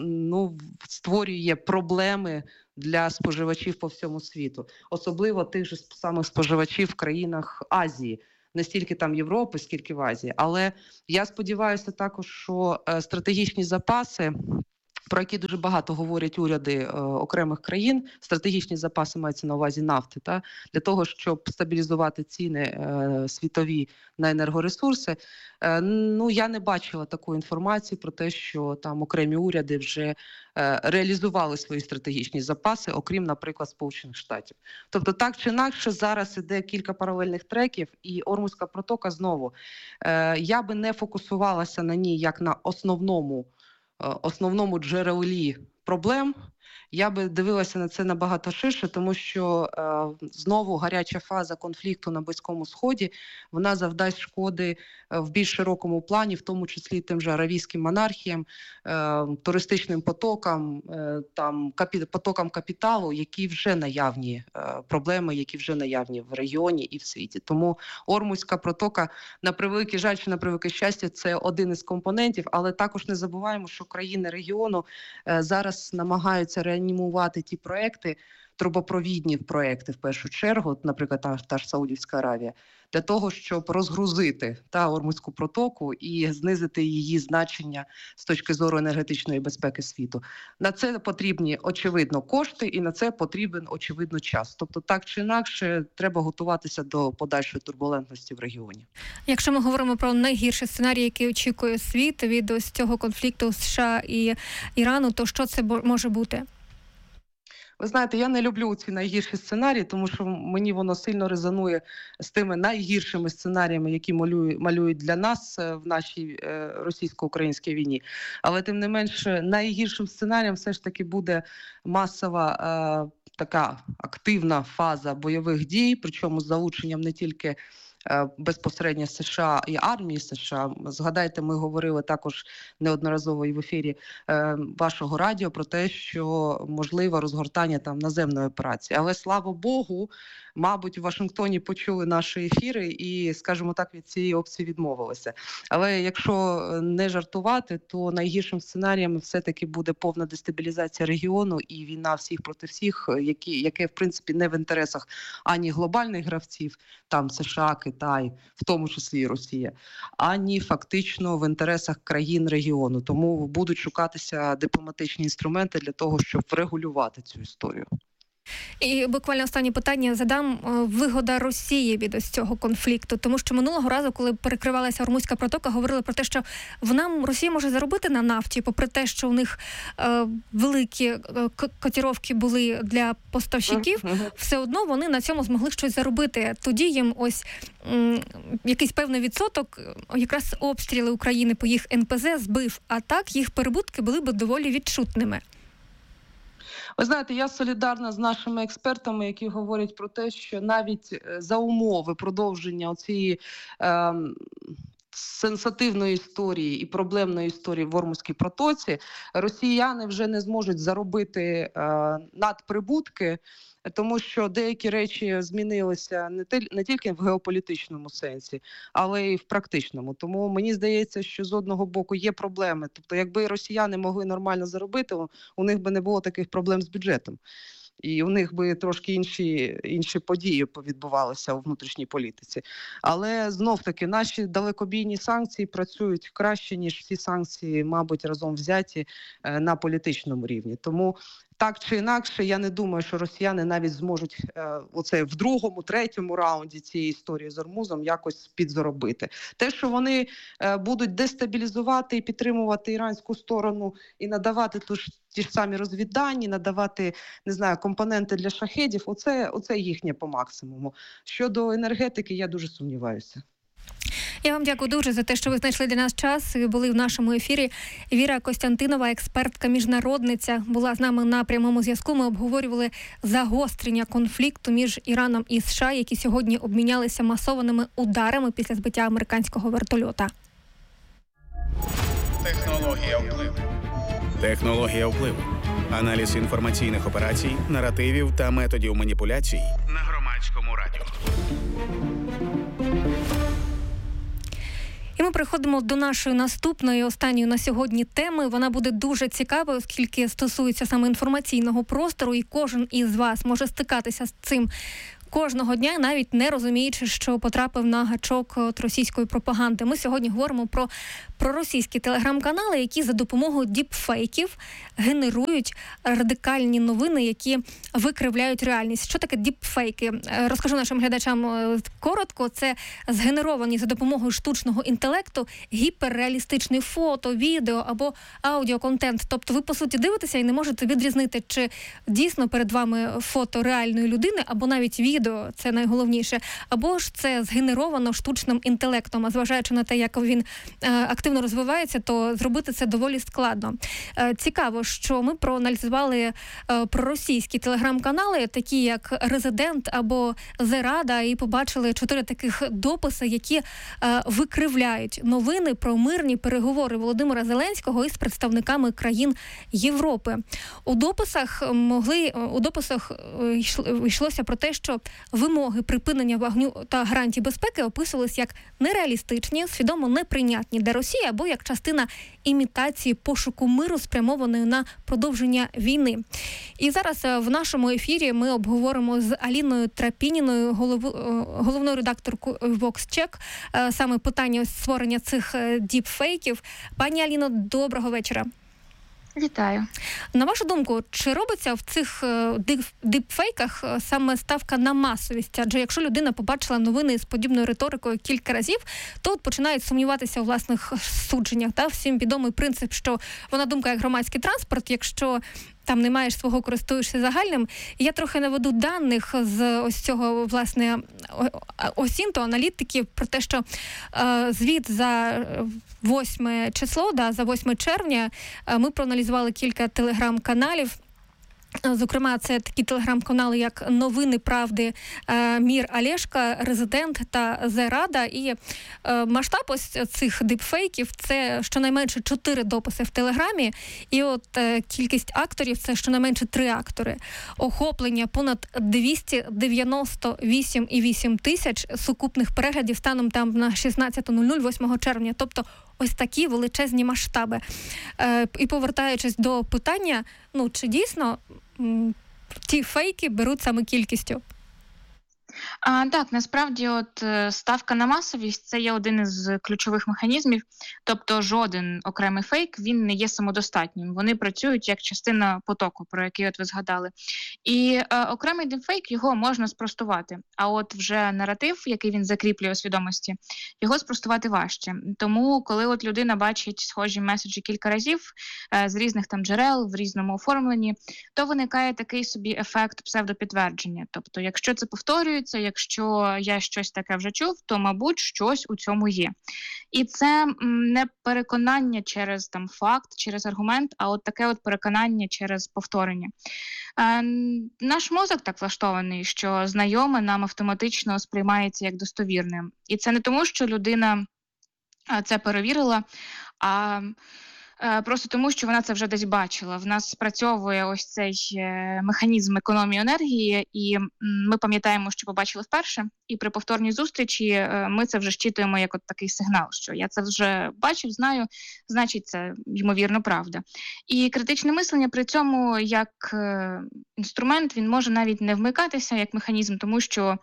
створює проблеми для споживачів по всьому світу. Особливо тих же самих споживачів в країнах Азії. Не стільки там Європи, скільки в Азії. Але я сподіваюся також, що стратегічні запаси, про які дуже багато говорять уряди окремих країн, стратегічні запаси мається на увазі нафти, для того, щоб стабілізувати ціни світові на енергоресурси. Я не бачила такої інформації про те, що там окремі уряди вже реалізували свої стратегічні запаси, окрім, наприклад, Сполучених Штатів. Тобто так чи інакше зараз іде кілька паралельних треків, і Ормузька протока знову. Я би не фокусувалася на ній як на основному джерелі проблем. Я би дивилася на це набагато ширше, тому що знову гаряча фаза конфлікту на Близькому Сході, вона завдасть шкоди в більш широкому плані, в тому числі тим же аравійським монархіям, туристичним потокам, потокам капіталу, які вже наявні, проблеми, які вже наявні в регіоні і в світі. Тому Ормузька протока, на превеликий жаль чи на превелике щастя, це один із компонентів, але також не забуваємо, що країни регіону зараз намагаються реанімувати ті проекти, трубопровідні проекти в першу чергу, наприклад, та ж Саудівська Аравія, для того, щоб розгрузити Ормузьку протоку і знизити її значення з точки зору енергетичної безпеки світу. На це потрібні, очевидно, кошти і на це потрібен, очевидно, час. Тобто так чи інакше треба готуватися до подальшої турбулентності в регіоні. Якщо ми говоримо про найгірший сценарій, який очікує світ від ось цього конфлікту США і Ірану, то що це може бути? Ви знаєте, я не люблю ці найгірші сценарії, тому що мені воно сильно резонує з тими найгіршими сценаріями, які малюють для нас в нашій російсько-українській війні. Але тим не менш, найгіршим сценарієм все ж таки буде масова така активна фаза бойових дій, причому з залученням не тільки безпосередньо США і армії США. Згадайте, ми говорили також неодноразово і в ефірі вашого радіо про те, що можливо розгортання там наземної операції. Але, слава Богу, мабуть, в Вашингтоні почули наші ефіри і, скажімо так, від цієї опції відмовилися. Але якщо не жартувати, то найгіршим сценарієм все-таки буде повна дестабілізація регіону і війна всіх проти всіх, яке, в принципі, не в інтересах ані глобальних гравців, там США, Китай, в тому числі і Росія, ані фактично в інтересах країн регіону. Тому будуть шукатися дипломатичні інструменти для того, щоб врегулювати цю історію. І буквально останнє питання задам. Вигода Росії від ось цього конфлікту. Тому що минулого разу, коли перекривалася Ормузька протока, говорили про те, що Росія може заробити на нафті, попри те, що у них великі котировки були для поставщиків, все одно вони на цьому змогли щось заробити. Тоді їм ось якийсь певний відсоток, якраз обстріли України по їх НПЗ збив, а так їх перебутки були б доволі відчутними. Ви знаєте, я солідарна з нашими експертами, які говорять про те, що навіть за умови продовження цієї сенсативної історії і проблемної історії в Ормузькій протоці, росіяни вже не зможуть заробити надприбутки, тому що деякі речі змінилися не тільки в геополітичному сенсі, але й в практичному. Тому мені здається, що з одного боку є проблеми. Тобто, якби росіяни могли нормально заробити, у них би не було таких проблем з бюджетом. І у них би трошки інші події відбувалися у внутрішній політиці. Але знов-таки наші далекобійні санкції працюють краще, ніж всі санкції, мабуть, разом взяті на політичному рівні. Тому так чи інакше, я не думаю, що росіяни навіть зможуть оце в другому, третьому раунді цієї історії з Ормузом якось підзаробити. Те, що вони будуть дестабілізувати і підтримувати іранську сторону і надавати ті ж самі розвіддані, надавати, не знаю, компоненти для шахедів, оце їхнє по максимуму. Щодо енергетики, я дуже сумніваюся. Я вам дякую дуже за те, що ви знайшли для нас час і були в нашому ефірі. Віра Костянтинова, експертка-міжнародниця, була з нами на прямому зв'язку. Ми обговорювали загострення конфлікту між Іраном і США, які сьогодні обмінялися масованими ударами після збиття американського вертольота. Технологія впливу. Технологія впливу. Аналіз інформаційних операцій, наративів та методів маніпуляцій на Громадському радіо. І ми переходимо до нашої наступної, останньої на сьогодні теми. Вона буде дуже цікавою, оскільки стосується саме інформаційного простору, і кожен із вас може стикатися з цим кожного дня, навіть не розуміючи, що потрапив на гачок от російської пропаганди. Ми сьогодні говоримо про російські телеграм-канали, які за допомогою діпфейків генерують радикальні новини, які викривляють реальність. Що таке діпфейки? Розкажу нашим глядачам коротко. Це згенеровані за допомогою штучного інтелекту гіперреалістичні фото, відео або аудіоконтент. Тобто ви, по суті, дивитеся і не можете відрізнити, чи дійсно перед вами фото реальної людини, або навіть відео, це найголовніше, або ж це згенеровано штучним інтелектом. А зважаючи на те, як він активно розвивається, то зробити це доволі складно. Цікаво, що ми проаналізували проросійські телеграм-канали, такі як «Резидент» або «Зерада», і побачили 4 таких дописи, які викривляють новини про мирні переговори Володимира Зеленського із представниками країн Європи. У дописах йшлося про те, що вимоги припинення вогню та гарантій безпеки описувалися як нереалістичні, свідомо неприйнятні для Росії або як частина імітації пошуку миру, спрямованої на продовження війни. І зараз в нашому ефірі ми обговоримо з Аліною Трапініною, головною редакторкою VoxCheck, саме питання створення цих діпфейків. Пані Аліно, доброго вечора. Вітаю. На вашу думку, чи робиться в цих діпфейках саме ставка на масовість? Адже якщо людина побачила новини з подібною риторикою кілька разів, то от починають сумніватися у власних судженнях. Та? Всім відомий принцип, що вона думка як громадський транспорт, якщо там не маєш свого, користуєшся загальним. Я трохи наведу даних з ось цього, власне, Осінто, аналітиків, про те, що звіт за 8 число, за 8 червня, ми проаналізували кілька телеграм-каналів. Зокрема, це такі телеграм-канали, як «Новини правди», «Мір Олешка», «Резидент» та «Зерада». І масштаб ось цих дипфейків – це щонайменше 4 дописи в Телеграмі. І от кількість акторів – це щонайменше 3 актори. Охоплення понад 298,8 тисяч сукупних переглядів станом там на 16:00 8 червня. Тобто ось такі величезні масштаби. І повертаючись до питання, чи дійсно ті фейки беруть саме кількістю? Так, насправді ставка на масовість – це є один із ключових механізмів. Тобто жоден окремий фейк, він не є самодостатнім. Вони працюють як частина потоку, про який ви згадали. І окремий дипфейк, його можна спростувати. А от вже наратив, який він закріплює у свідомості, його спростувати важче. Тому, коли людина бачить схожі меседжі кілька разів з різних там джерел, в різному оформленні, то виникає такий собі ефект псевдопідтвердження. Тобто, якщо це повторюється, якщо я щось таке вже чув, то, мабуть, щось у цьому є. І це не переконання через факт, через аргумент, а таке переконання через повторення. Наш мозок так влаштований, що знайоме нам автоматично сприймається як достовірним. І це не тому, що людина це перевірила, а просто тому, що вона це вже десь бачила. В нас спрацьовує ось цей механізм економії енергії, і ми пам'ятаємо, що побачили вперше, і при повторній зустрічі ми це вже щитуємо як такий сигнал, що я це вже бачив, знаю, значить це, ймовірно, правда. І критичне мислення при цьому як інструмент, він може навіть не вмикатися як механізм, тому що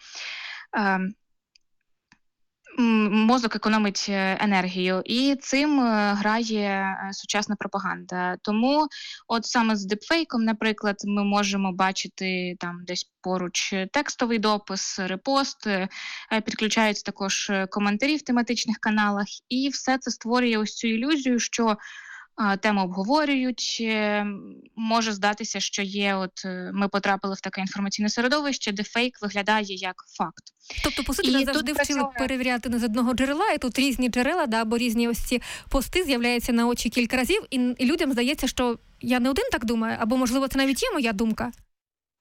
мозок економить енергію, і цим грає сучасна пропаганда. Тому саме з дипфейком, наприклад, ми можемо бачити там десь поруч текстовий допис, репост, підключаються також коментарі в тематичних каналах, і все це створює ось цю ілюзію, що тему обговорюють, може здатися, що ми потрапили в таке інформаційне середовище, де фейк виглядає як факт. Тобто, по суті, нас завжди вчили перевіряти не з одного джерела, і тут різні джерела, або різні ось ці пости з'являються на очі кілька разів, і людям здається, що я не один так думаю, або, можливо, це навіть є моя думка.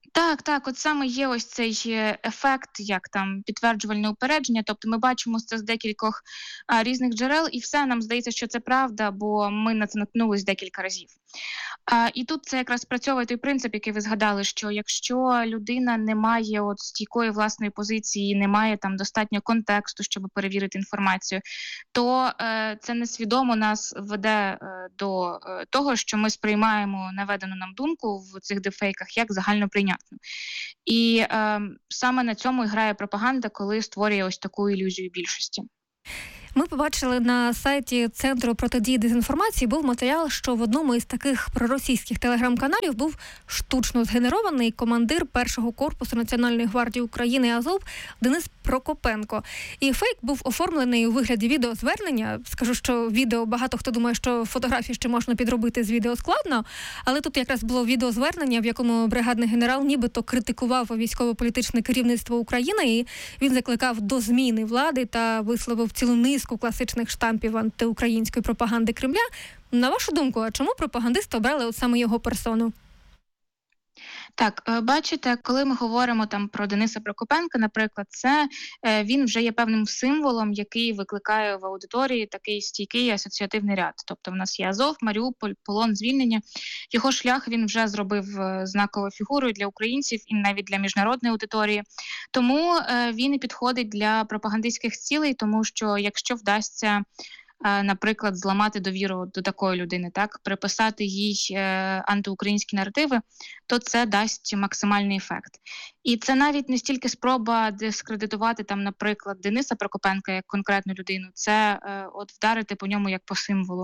Так, от саме є ось цей ефект, як там підтверджувальне упередження. Тобто ми бачимо це з декількох різних джерел, і все нам здається, що це правда, бо ми на це наткнулись декілька разів. І тут це якраз спрацьовує той принцип, який ви згадали, що якщо людина не має от стійкої власної позиції, не має там достатньо контексту, щоб перевірити інформацію, то це несвідомо нас веде до того, що ми сприймаємо наведену нам думку в цих дефейках як загально прийнятну. І саме на цьому і грає пропаганда, коли створює ось таку ілюзію більшості. Ми побачили на сайті Центру протидії дезінформації був матеріал, що в одному із таких проросійських телеграм-каналів був штучно згенерований командир першого корпусу Національної гвардії України Азов Денис Прокопенко. І фейк був оформлений у вигляді відеозвернення. Скажу, що відео, багато хто думає, що фотографії ще можна підробити з відео складно, але тут якраз було відеозвернення, в якому бригадний генерал нібито критикував військово-політичне керівництво України, і він закликав до зміни влади та висловив цілу низку класичних штампів антиукраїнської пропаганди Кремля. На вашу думку, а чому пропагандисти обрали от саме його персону? Так, бачите, коли ми говоримо там про Дениса Прокопенка, наприклад, це він вже є певним символом, який викликає в аудиторії такий стійкий асоціативний ряд. Тобто в нас є Азов, Маріуполь, полон, звільнення. Його шлях він вже зробив знаковою фігурою для українців і навіть для міжнародної аудиторії. Тому він і підходить для пропагандистських цілей, тому що якщо вдасться наприклад, зламати довіру до такої людини, так, приписати їй антиукраїнські наративи, то це дасть максимальний ефект. І це навіть не стільки спроба дискредитувати, там, наприклад, Дениса Прокопенка як конкретну людину, це от вдарити по ньому як по символу.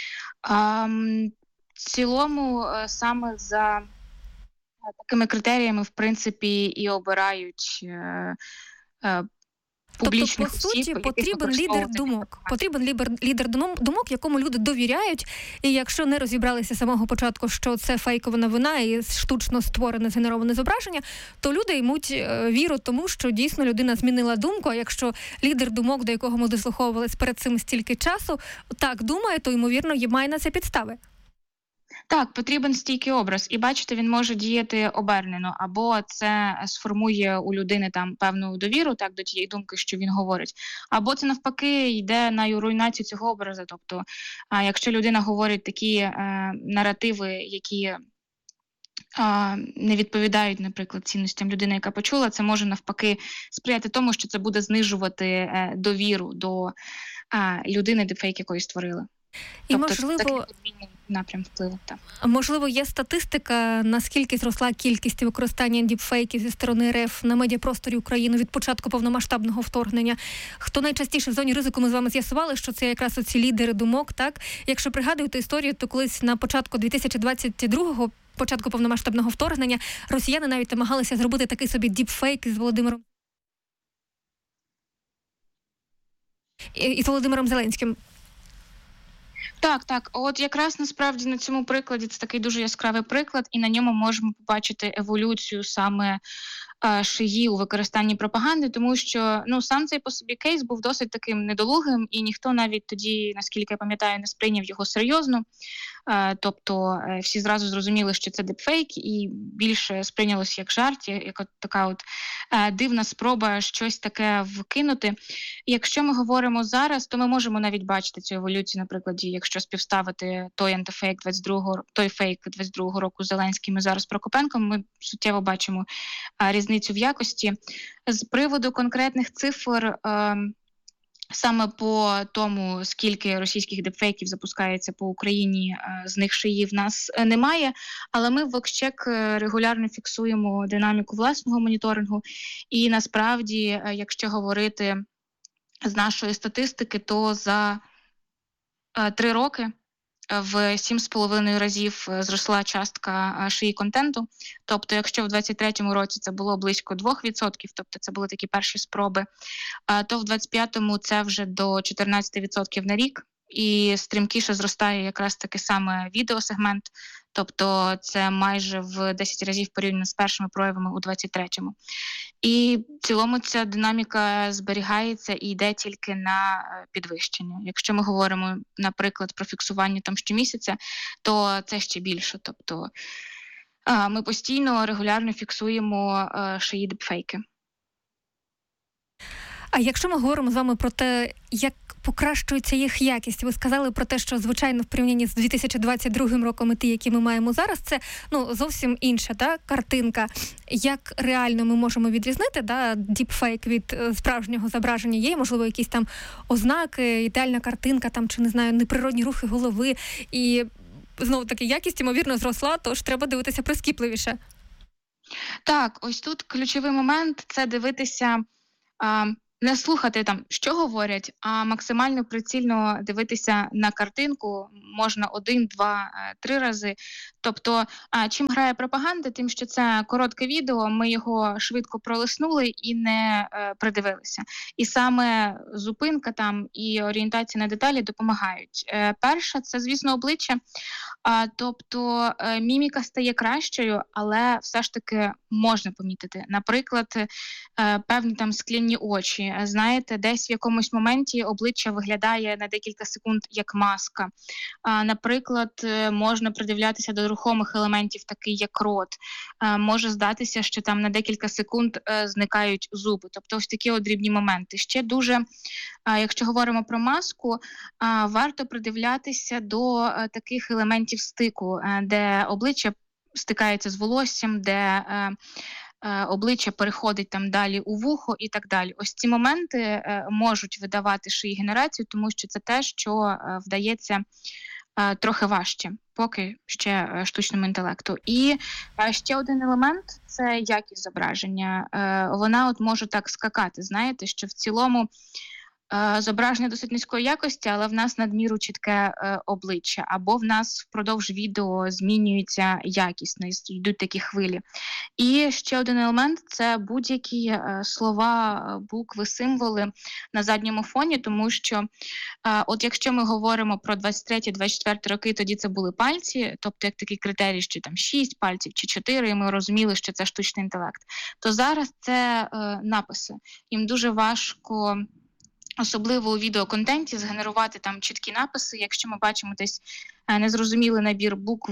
В цілому саме за такими критеріями, в принципі, і обирають Тобто, по суті, потрібен лідер думок. Потрібен лідер думок, якому люди довіряють. І якщо не розібралися з самого початку, що це фейкова новина і штучно створене, згенероване зображення, то люди ймуть віру тому, що дійсно людина змінила думку. А якщо лідер думок, до якого ми дослуховувались перед цим стільки часу, так думає, то, ймовірно, має на це підстави. Так, потрібен стійкий образ. І бачите, він може діяти обернено. Або це сформує у людини там певну довіру так до тієї думки, що він говорить. Або це навпаки йде на руйнацію цього образу. Тобто, якщо людина говорить такі наративи, які не відповідають, наприклад, цінностям людини, яка почула, це може навпаки сприяти тому, що це буде знижувати довіру до людини, дефейк якої створили. І, тобто, можливо, напрям впливу. Так. Можливо, є статистика, наскільки зросла кількість використання діпфейків зі сторони РФ на медіапросторі України від початку повномасштабного вторгнення. Хто найчастіше в зоні ризику, ми з вами з'ясували, що це якраз оці лідери думок, так? Якщо пригадуєте історію, то колись на початку 2022-го, початку повномасштабного вторгнення, росіяни навіть намагалися зробити такий собі діпфейк із Володимиром Зеленським. Так. От якраз насправді на цьому прикладі це такий дуже яскравий приклад, і на ньому можемо побачити еволюцію саме Шиї у використанні пропаганди, тому що сам цей по собі кейс був досить таким недолугим, і ніхто навіть тоді, наскільки я пам'ятаю, не сприйняв його серйозно. Тобто всі зразу зрозуміли, що це дипфейк, і більше сприйнялося як жарт, як така от дивна спроба щось таке вкинути. Якщо ми говоримо зараз, то ми можемо навіть бачити цю еволюцію, наприклад, якщо співставити той антифейк 22-го року з Зеленським і зараз Прокопенком, ми суттєво бачимо різницю в якості. З приводу конкретних цифр, саме по тому, скільки російських дипфейків запускається по Україні, з них Шиї в нас немає, але ми в Вокщек регулярно фіксуємо динаміку власного моніторингу, і насправді, якщо говорити з нашої статистики, то за 3 роки в 7,5 разів зросла частка Шиї контенту. Тобто, якщо в 23-му році це було близько 2%, тобто це були такі перші спроби, то в 25-му це вже до 14% на рік. І стрімкіше зростає якраз таки саме відеосегмент, тобто це майже в 10 разів порівняно з першими проявами у 23-му. І в цілому ця динаміка зберігається і йде тільки на підвищення. Якщо ми говоримо, наприклад, про фіксування там щомісяця, то це ще більше. Тобто ми постійно, регулярно фіксуємо шиї дипфейки. А якщо ми говоримо з вами про те, як покращується їх якість, ви сказали про те, що, звичайно, в порівнянні з 2022 роком і ті, які ми маємо зараз, це зовсім інша картинка. Як реально ми можемо відрізнити діпфейк від справжнього зображення? Є, можливо, якісь там ознаки, ідеальна картинка, чи, не знаю, неприродні рухи голови. І, знову-таки, якість, ймовірно, зросла, тож треба дивитися прискіпливіше. Так, ось тут ключовий момент – це дивитися... Не слухати що говорять, а максимально прицільно дивитися на картинку можна 1, 2, 3 рази. Тобто, чим грає пропаганда, тим, що це коротке відео, ми його швидко пролиснули і не придивилися. І саме зупинка і орієнтація на деталі допомагають. Перше, це, звісно, обличчя. Тобто, міміка стає кращою, але все ж таки можна помітити. Наприклад, певні скляні очі. Знаєте, десь в якомусь моменті обличчя виглядає на декілька секунд як маска. Наприклад, можна придивлятися до рухомих елементів, такий як рот. Може здатися, що на декілька секунд зникають зуби. Тобто ось такі дрібні моменти. Ще дуже, якщо говоримо про маску, варто придивлятися до таких елементів стику, де обличчя стикається з волоссям, де обличчя переходить далі у вухо і так далі. Ось ці моменти можуть видавати шиї-генерацію, тому що це те, що вдається трохи важче, поки ще штучному інтелекту. І ще один елемент – це якість зображення. Вона може так скакати, знаєте, що в цілому зображення досить низької якості, але в нас надміру чітке обличчя, або в нас впродовж відео змінюється якість, йдуть такі хвилі. І ще один елемент – це будь-які слова, букви, символи на задньому фоні, тому що от якщо ми говоримо про 23-24 роки, тоді це були пальці, тобто як такий критерій, що 6 пальців чи 4, і ми розуміли, що це штучний інтелект, то зараз це написи. Їм дуже важко, особливо у відеоконтенті, згенерувати чіткі написи. Якщо ми бачимо десь незрозумілий набір букв,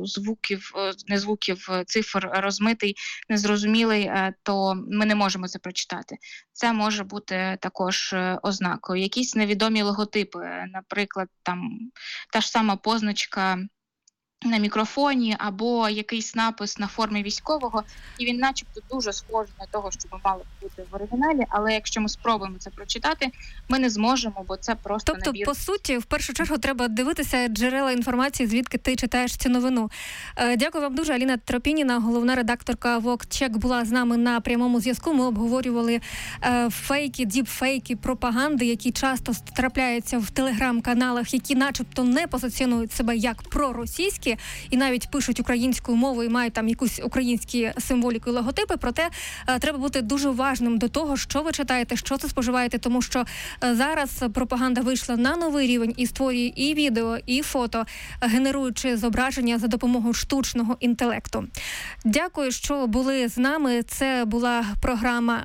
звуків, цифр розмитий, незрозумілий, то ми не можемо це прочитати. Це може бути також ознакою. Якісь невідомі логотипи, наприклад, та ж сама позначка на мікрофоні або якийсь напис на формі військового, і він начебто дуже схожий на того, що би мало бути в оригіналі, але якщо ми спробуємо це прочитати, ми не зможемо, бо це просто набір. Тобто, по суті, в першу чергу треба дивитися джерела інформації, звідки ти читаєш цю новину. Дякую вам дуже. Аліна Тропініна, головна редакторка Вокчек, була з нами на прямому зв'язку. Ми обговорювали фейки, діпфейки, пропаганди, які часто трапляються в телеграм-каналах, які начебто не позиціонують себе як проросійські, і навіть пишуть українською мовою і мають якусь українські символіки і логотипи, проте треба бути дуже уважним до того, що ви читаєте, що це споживаєте, тому що зараз пропаганда вийшла на новий рівень і створює і відео, і фото, генеруючи зображення за допомогою штучного інтелекту. Дякую, що були з нами. Це була програма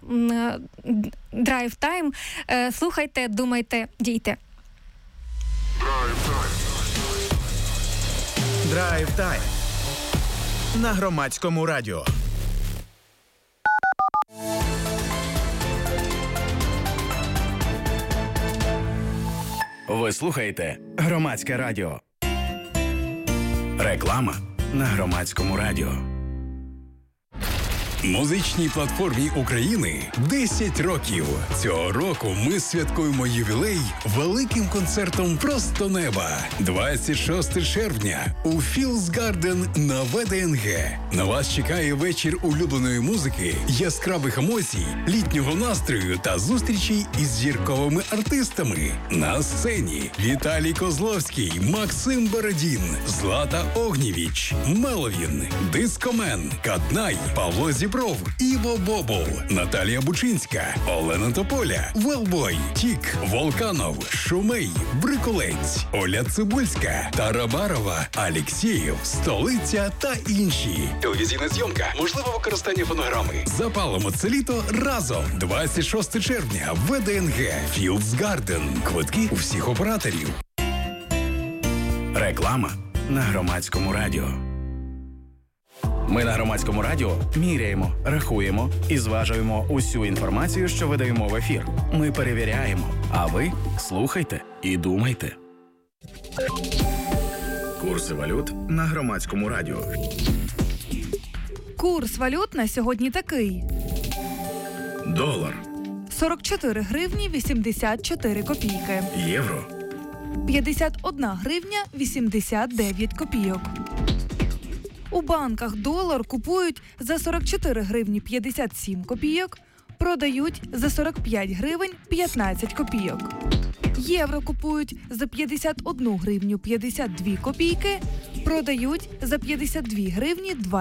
Drive Time. Слухайте, думайте, дійте. Drive Time на Громадському радіо. Ви слухаєте Громадське радіо. Реклама на Громадському радіо. Музичній платформі України 10 років. Цього року ми святкуємо ювілей великим концертом «Просто неба». 26 червня у Fields Garden на ВДНГ. На вас чекає вечір улюбленої музики, яскравих емоцій, літнього настрою та зустрічей із зірковими артистами. На сцені Віталій Козловський, Максим Бородін, Злата Огнєвіч, Меловін, Дискомен, Каднай, Павло Зібров, Іво Бобол, Наталія Бучинська, Олена Тополя, Велбой, Тік, Волканов, Шумей, Бриколець, Оля Цибульська, Тарабарова, Алєксєєв, Столиця та інші. Телевізійна зйомка, можливе використання фонограми. Запалимо це літо разом. 26 червня, ВДНГ, Fields Garden. Квитки у всіх операторів. Реклама на Громадському радіо. Ми на Громадському радіо міряємо, рахуємо і зважуємо усю інформацію, що видаємо в ефір. Ми перевіряємо, а ви слухайте і думайте. Курси валют на Громадському радіо. Курс валют на сьогодні такий. Долар, 44 гривні 84 копійки. євро, 51 гривня 89 копійок. У банках долар купують за 44 гривні 57 копійок, продають за 45 гривень 15 копійок. Євро купують за 51 гривню 52 копійки, продають за 52 гривні 20